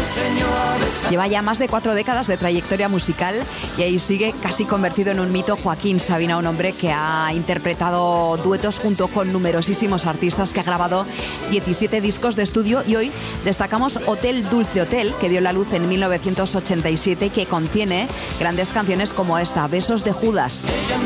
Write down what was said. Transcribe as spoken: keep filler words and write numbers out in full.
Lleva ya más de cuatro décadas de trayectoria musical y ahí sigue casi convertido en un mito Joaquín Sabina, un hombre que ha interpretado duetos junto con numerosísimos artistas, que ha grabado diecisiete discos de estudio, y hoy destacamos Hotel Dulce Hotel, que dio la luz en mil novecientos ochenta y siete, que contiene grandes canciones como esta, Besos de Judas. Ella